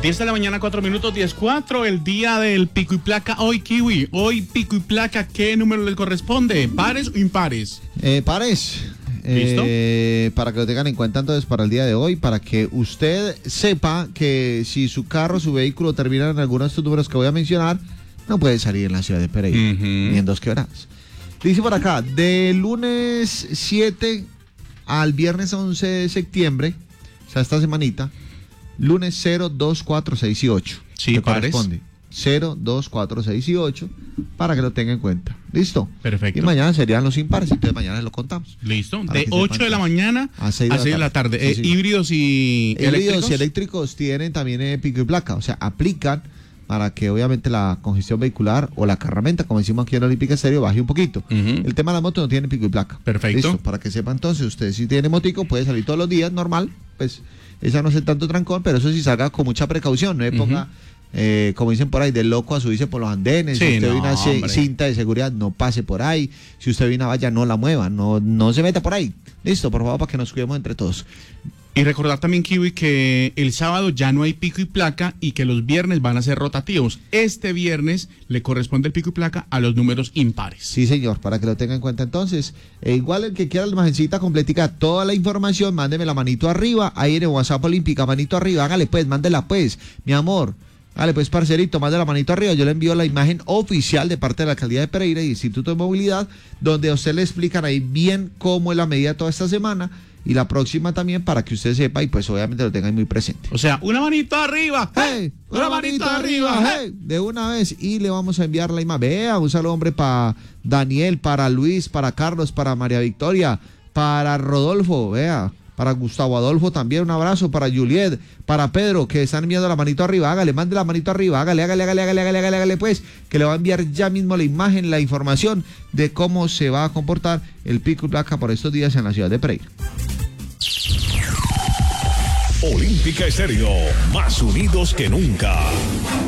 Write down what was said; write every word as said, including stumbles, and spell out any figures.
diez de la mañana, cuatro minutos, diez cuatro, el día del pico y placa. Hoy, Kiwi, hoy pico y placa, ¿qué número le corresponde? ¿Pares o impares? Eh, pares. ¿Listo? Eh, para que lo tengan en cuenta entonces para el día de hoy, para que usted sepa que si su carro, su vehículo termina en alguno de estos números que voy a mencionar, no puede salir en la ciudad de Pereira, Uh-huh. ni en Dos Quebradas. Dice por acá, de lunes siete al viernes once de septiembre, o sea, esta semanita, lunes cero, dos, cuatro, seis y ocho. Sí, ¿Te pares. corresponde? cero, dos, cuatro, seis y ocho, para que lo tenga en cuenta. ¿Listo? Perfecto. Y mañana serían los impares, entonces mañana lo contamos. Listo, Para de que ocho sepan de la que- mañana a seis de a la seis de la tarde. tarde. Sí, Eh, sí. híbridos y Híbridos eléctricos. y eléctricos tienen también eh, pico y placa, o sea, aplican para que obviamente la congestión vehicular o la carramenta, como decimos aquí en Olímpica Estéreo, baje un poquito. Ujú. El tema de la moto no tiene pico y placa. Perfecto. Listo, para que sepa entonces, usted si tiene motico puede salir todos los días, normal, pues esa no es tanto trancón, pero eso sí salga con mucha precaución, no le ponga, Ujú. eh, como dicen por ahí, de loco a subirse por los andenes. Sí, Si usted no, ve una ci- hombre. cinta de seguridad, no pase por ahí. Si usted ve una valla, no la mueva, no, no se meta por ahí. Listo, por favor, para que nos cuidemos entre todos. Y recordar también, Kiwi, que el sábado ya no hay pico y placa y que los viernes van a ser rotativos. Este viernes le corresponde el pico y placa a los números impares. Sí, señor, para que lo tenga en cuenta entonces. E igual el que quiera la imagencita completica, toda la información, mándeme la manito arriba, ahí en el WhatsApp Olímpica, manito arriba, hágale pues, mándela pues, mi amor. Hágale pues, parcerito, mándela la manito arriba, yo le envío la imagen oficial de parte de la Alcaldía de Pereira y Instituto de Movilidad, donde a usted le explican ahí bien cómo es la medida toda esta semana y la próxima también para que usted sepa y pues obviamente lo tenga ahí muy presente. O sea, una manito arriba. ¡Hey! Una manito arriba, hey, de una vez. Y le vamos a enviar la imagen. Vea, un saludo, hombre, para Daniel, para Luis, para Carlos, para María Victoria, para Rodolfo, vea, para Gustavo Adolfo también, un abrazo, para Juliet, para Pedro, que están enviando la manito arriba. Hágale, mande la manito arriba, hágale, hágale, hágale, hágale, hágale, hágale, hágale, pues, que le va a enviar ya mismo la imagen, la información de cómo se va a comportar el pico y placa por estos días en la ciudad de Pereira. Olímpica Estéreo, más unidos que nunca.